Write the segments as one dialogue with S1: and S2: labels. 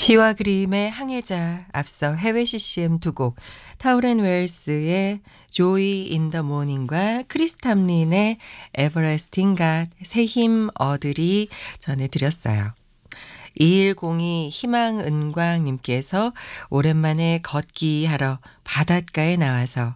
S1: 시와 그림의 항해자, 앞서 해외 CCM 두 곡, 타우렌 웰스의 조이 인 더 모닝과 크리스 탐린의 에버래스팅 갓, 새 힘 얻으리 전해드렸어요. 2102 희망은광님께서 오랜만에 걷기 하러 바닷가에 나와서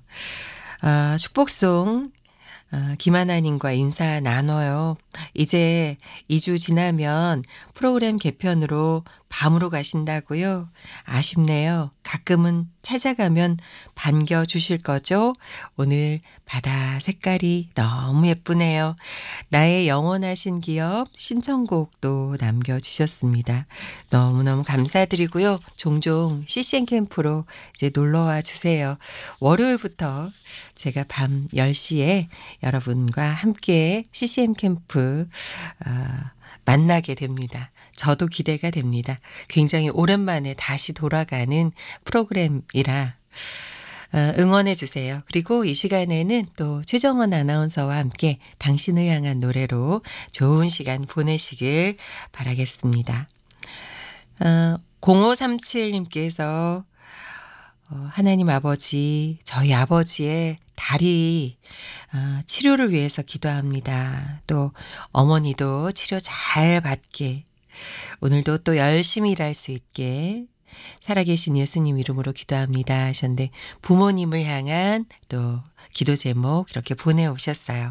S1: 축복송 김하나님과 인사 나눠요. 이제 2주 지나면 프로그램 개편으로 밤으로 가신다고요? 아쉽네요. 가끔은 찾아가면 반겨주실 거죠? 오늘 바다 색깔이 너무 예쁘네요. 나의 영원하신 기업 신청곡도 남겨주셨습니다. 너무너무 감사드리고요. 종종 CCM 캠프로 이제 놀러와 주세요. 월요일부터 제가 밤 10시에 여러분과 함께 CCM 캠프 만나게 됩니다. 저도 기대가 됩니다. 굉장히 오랜만에 다시 돌아가는 프로그램이라 응원해 주세요. 그리고 이 시간에는 또 최정원 아나운서와 함께 당신을 향한 노래로 좋은 시간 보내시길 바라겠습니다. 0537님께서 하나님 아버지, 저희 아버지의 다리 치료를 위해서 기도합니다. 또 어머니도 치료 잘 받게, 오늘도 또 열심히 일할 수 있게 살아계신 예수님 이름으로 기도합니다 하셨는데, 부모님을 향한 또 기도 제목 이렇게 보내오셨어요.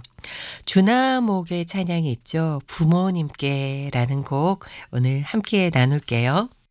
S1: 주나목의 찬양이 있죠. 부모님께라는 곡 오늘 함께 나눌게요.